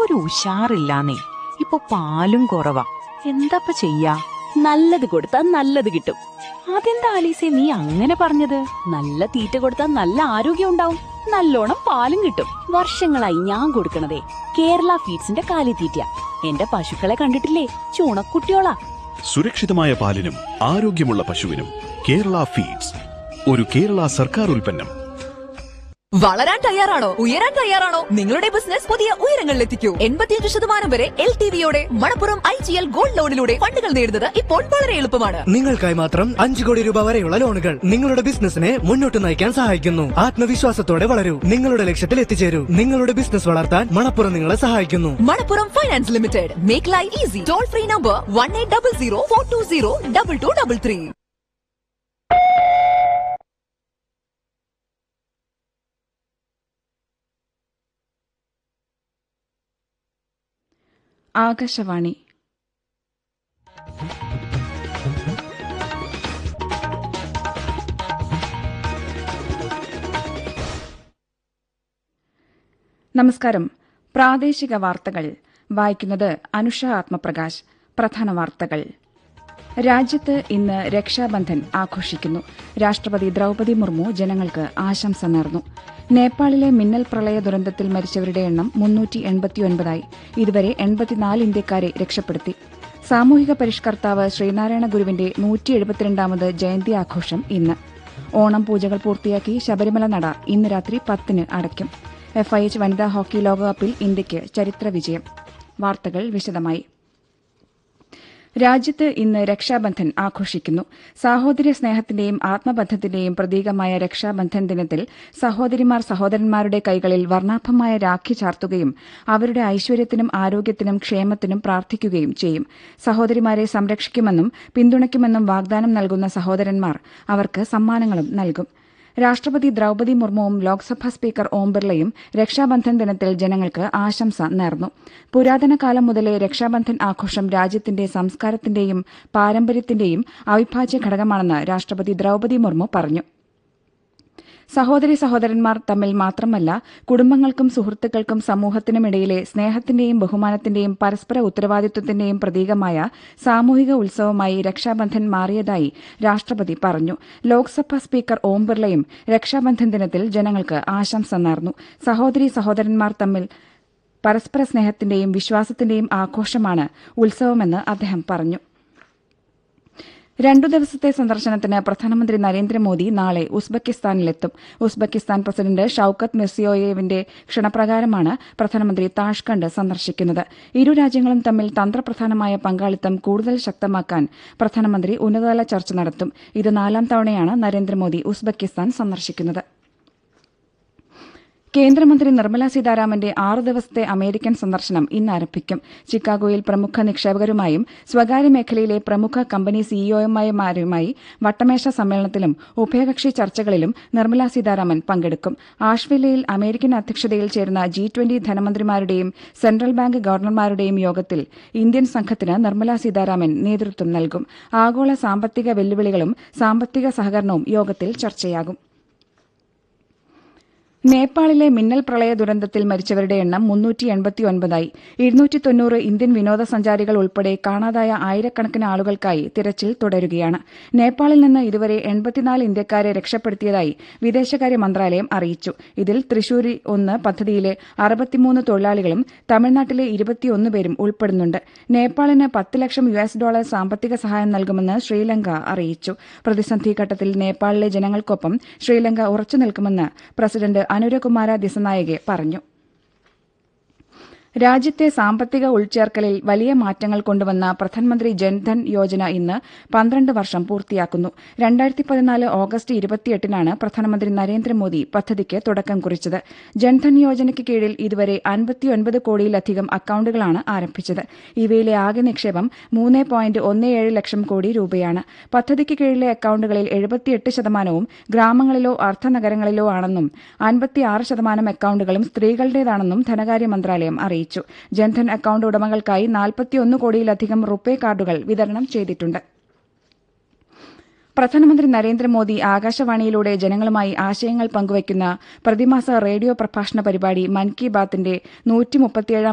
ഒരു ഉഷാറില്ലാന്നേ. ഇപ്പൊ പാലും കുറവാ. എന്താപ്പ ചെയ്യാ? നല്ലത് കൊടുത്താൽ നല്ലത് കിട്ടും. അതെന്താ ആലീസേ നീ അങ്ങനെ പറഞ്ഞത്? നല്ല തീറ്റ കൊടുത്താൽ നല്ല ആരോഗ്യം ഉണ്ടാവും, നല്ലോണം പാലും കിട്ടും. വർഷങ്ങളായി ഞാൻ കൊടുക്കണതേ കേരള ഫീഡ്സിന്റെ കാലിത്തീറ്റ. എന്റെ പശുക്കളെ കണ്ടിട്ടില്ലേ? ചൂണക്കുട്ടിയോളാ. സുരക്ഷിതമായ പാലിനും ആരോഗ്യമുള്ള പശുവിനും കേരള ഫീഡ്സ് ഒരു കേരള സർക്കാർ ഉൽപ്പന്നം. വളരാൻ തയ്യാറാണോ? ഉയരാൻ തയ്യാറാണോ? നിങ്ങളുടെ ബിസിനസ് പുതിയ ഉയരങ്ങളിലെത്തിക്കൂ. 85% വരെ LTVയോടെ മണപ്പുറം IGL ഗോൾഡ് ലോണിലൂടെ ഫണ്ടുകൾ നേടുന്നത് ഇപ്പോൾ വളരെ എളുപ്പമാണ്. നിങ്ങൾക്കായി മാത്രം 5 കോടി രൂപ വരെയുള്ള ലോണുകൾ നിങ്ങളുടെ ബിസിനസിനെ മുന്നോട്ട് നയിക്കാൻ സഹായിക്കുന്നു. ആത്മവിശ്വാസത്തോടെ വളരൂ, നിങ്ങളുടെ ലക്ഷ്യത്തിൽ എത്തിച്ചേരൂ. നിങ്ങളുടെ ബിസിനസ് വളർത്താൻ മണപ്പുറം നിങ്ങളെ സഹായിക്കുന്നു. Manappuram finance limited. Make life easy. Toll free number 1800 420 2233. Akashvani. നമസ്കാരം. പ്രാദേശിക വാർത്തകൾ വായിക്കുന്നത് അനുഷ ആത്മപ്രകാശ്. പ്രധാന വാർത്തകൾ. രാജ്യത്ത് ഇന്ന് രക്ഷാബന്ധൻ ആഘോഷിക്കുന്നു. രാഷ്ട്രപതി ദ്രൌപദി മുർമു ജനങ്ങൾക്ക് ആശംസ നേർന്നു. നേപ്പാളിലെ മിന്നൽ പ്രളയ ദുരന്തത്തിൽ മരിച്ചവരുടെ എണ്ണം 389 ഇതുവരെ 84 ഇന്ത്യക്കാരെ രക്ഷപ്പെടുത്തി. സാമൂഹിക പരിഷ്കർത്താവ് ശ്രീനാരായണ ഗുരുവിന്റെ 172ാമത് ജയന്തി ആഘോഷം ഇന്ന്. ഓണം പൂജകൾ പൂർത്തിയാക്കി ശബരിമല നട ഇന്ന് രാത്രി 10-ന് അടയ്ക്കും. FIH വനിതാ ഹോക്കി ലോകകപ്പിൽ ഇന്ത്യയ്ക്ക് ചരിത്ര വിജയം. വാർത്തകൾ വിശദമായി. രാജ്യത്ത് ഇന്ന് രക്ഷാബന്ധൻ ആഘോഷിക്കുന്നു. സാഹോദര്യ സ്നേഹത്തിന്റെയും ആത്മബന്ധത്തിന്റെയും പ്രതീകമായ രക്ഷാബന്ധൻ ദിനത്തിൽ സഹോദരിമാർ സഹോദരന്മാരുടെ കൈകളിൽ വർണ്ണാഭമായ രാഖി ചാർത്തുകയും അവരുടെ ഐശ്വര്യത്തിനും ആരോഗ്യത്തിനും ക്ഷേമത്തിനും പ്രാർത്ഥിക്കുകയും ചെയ്യും. സഹോദരിമാരെ സംരക്ഷിക്കുമെന്നും പിന്തുണയ്ക്കുമെന്നും വാഗ്ദാനം നൽകുന്ന സഹോദരന്മാർ അവർക്ക് സമ്മാനങ്ങളും നൽകും. രാഷ്ട്രപതി ദ്രൌപദി മുർമുവും ലോക്സഭാ സ്പീക്കർ ഓം ബിർളയും രക്ഷാബന്ധൻ ദിനത്തിൽ ജനങ്ങൾക്ക് ആശംസ നേർന്നു. പുരാതന കാലം മുതലേ രക്ഷാബന്ധൻ ആഘോഷം രാജ്യത്തിന്റെ സംസ്കാരത്തിന്റെയും പാരമ്പര്യത്തിന്റെയും അവിഭാജ്യ ഘടകമാണെന്ന് രാഷ്ട്രപതി ദ്രൌപദി മുർമു പറഞ്ഞു. സഹോദരി സഹോദരന്മാർ തമ്മിൽ മാത്രമല്ല, കുടുംബങ്ങൾക്കും സുഹൃത്തുക്കൾക്കും സമൂഹത്തിനുമിടയിലെ സ്നേഹത്തിന്റെയും ബഹുമാനത്തിന്റെയും പരസ്പര ഉത്തരവാദിത്വത്തിന്റെയും പ്രതീകമായ സാമൂഹിക ഉത്സവമായി രക്ഷാബന്ധൻ മാറിയതായി രാഷ്ട്രപതി പറഞ്ഞു. ലോക്സഭാ സ്പീക്കർ ഓം ബിർളയും രക്ഷാബന്ധൻ ദിനത്തിൽ ജനങ്ങൾക്ക് ആശംസ നേർന്നു. സഹോദരി സഹോദരന്മാർ തമ്മിൽ പരസ്പര സ്നേഹത്തിന്റെയും വിശ്വാസത്തിന്റെയും ആഘോഷമാണ് ഉത്സവമെന്ന് അദ്ദേഹം പറഞ്ഞു. 2 ദിവസത്തെ സന്ദർശനത്തിന് പ്രധാനമന്ത്രി നരേന്ദ്രമോദി നാളെ ഉസ്ബെക്കിസ്ഥാനിലെത്തും. ഉസ്ബെക്കിസ്ഥാൻ പ്രസിഡന്റ് ഷൌക്കത്ത് മിർസിയോയേവിന്റെ ക്ഷണപ്രകാരമാണ് പ്രധാനമന്ത്രി താഷ്കണ്ട് സന്ദർശിക്കുന്നത്. ഇരു രാജ്യങ്ങളും തമ്മിൽ തന്ത്രപ്രധാനമായ പങ്കാളിത്തം കൂടുതൽ ശക്തമാക്കാൻ പ്രധാനമന്ത്രി ഉന്നതതല ചർച്ച നടത്തും. ഇത് 4ാം തവണയാണ് നരേന്ദ്രമോദി ഉസ്ബെക്കിസ്ഥാൻ സന്ദർശിക്കുന്നത്. കേന്ദ്രമന്ത്രി നിർമ്മലാ സീതാരാമന്റെ 6 ദിവസത്തെ അമേരിക്കൻ സന്ദർശനം ഇന്ന് ആരംഭിക്കും. ചിക്കാഗോയിൽ പ്രമുഖ നിക്ഷേപകരുമായും സ്വകാര്യ മേഖലയിലെ പ്രമുഖ കമ്പനി സിഇഒമാരുമായി വട്ടമേശ സമ്മേളനത്തിലും ഉഭയകക്ഷി ചർച്ചകളിലും നിർമ്മലാ സീതാരാമൻ പങ്കെടുക്കും. ആഷ്വില്ലയിൽ അമേരിക്കൻ അധ്യക്ഷതയിൽ ചേരുന്ന G20 ധനമന്ത്രിമാരുടെയും സെൻട്രൽ ബാങ്ക് ഗവർണർമാരുടെയും യോഗത്തിൽ ഇന്ത്യൻ സംഘത്തിന് നിർമ്മലാ സീതാരാമൻ നേതൃത്വം നൽകും. ആഗോള സാമ്പത്തിക വെല്ലുവിളികളും സാമ്പത്തിക സഹകരണവും യോഗത്തിൽ ചർച്ചയാകും. നേപ്പാളിലെ മിന്നൽ പ്രളയ ദുരന്തത്തിൽ മരിച്ചവരുടെ എണ്ണം 389 290 ഇന്ത്യൻ വിനോദസഞ്ചാരികൾ ഉൾപ്പെടെ കാണാതായ ആയിരക്കണക്കിന് ആളുകൾക്കായി തിരച്ചിൽ തുടരുകയാണ്. നേപ്പാളിൽ നിന്ന് ഇതുവരെ 84 ഇന്ത്യക്കാരെ രക്ഷപ്പെടുത്തിയതായി വിദേശകാര്യ മന്ത്രാലയം അറിയിച്ചു. ഇതിൽ തൃശൂരി 1 പദ്ധതിയിലെ 63 തൊഴിലാളികളും തമിഴ്നാട്ടിലെ 21 പേരും ഉൾപ്പെടുന്നുണ്ട്. നേപ്പാളിന് $10 ലക്ഷം സാമ്പത്തിക സഹായം നൽകുമെന്ന് ശ്രീലങ്ക അറിയിച്ചു. പ്രതിസന്ധി ഘട്ടത്തിൽ നേപ്പാളിലെ ജനങ്ങൾക്കൊപ്പം ശ്രീലങ്ക ഉറച്ചുനിൽക്കുമെന്ന് പ്രസിഡന്റ് അനുരകുമാര ദിസനായകെ പറഞ്ഞു. രാജ്യത്തെ സാമ്പത്തിക ഉൾച്ചേർക്കലിൽ വലിയ മാറ്റങ്ങൾ കൊണ്ടുവന്ന പ്രധാനമന്ത്രി ജൻധൻ യോജന ഇന്ന് 12 വർഷം പൂർത്തിയാക്കുന്നു. 2014 ഓഗസ്റ്റ് 28-നാണ് പ്രധാനമന്ത്രി നരേന്ദ്രമോദി പദ്ധതിക്ക് തുടക്കം കുറിച്ചത്. ജൻധൻ യോജനയ്ക്ക് കീഴിൽ ഇതുവരെ 59 കോടിയിലധികം അക്കൌണ്ടുകളാണ് ആരംഭിച്ചത്. ഇവയിലെ ആകെ നിക്ഷേപം 3.17 ലക്ഷം കോടി രൂപയാണ്. പദ്ധതിക്ക് കീഴിലെ അക്കൌണ്ടുകളിൽ 78% ഗ്രാമങ്ങളിലോ അർദ്ധനഗരങ്ങളിലോ ആണെന്നും 56% അക്കൌണ്ടുകളും സ്ത്രീകളുടേതാണെന്നും ധനകാര്യ മന്ത്രാലയം അറിയിച്ചു. ജൻധൻ അക്കൌണ്ട് ഉടമകൾക്കായി 41 കോടിയിലധികം റുപേ കാർഡുകൾ വിതരണം ചെയ്തിട്ടുണ്ട്. പ്രധാനമന്ത്രി നരേന്ദ്രമോദി ആകാശവാണിയിലൂടെ ജനങ്ങളുമായി ആശയങ്ങൾ പങ്കുവയ്ക്കുന്ന പ്രതിമാസ റേഡിയോ പ്രഭാഷണ പരിപാടി മൻ കി ബാത്തിന്റെ 137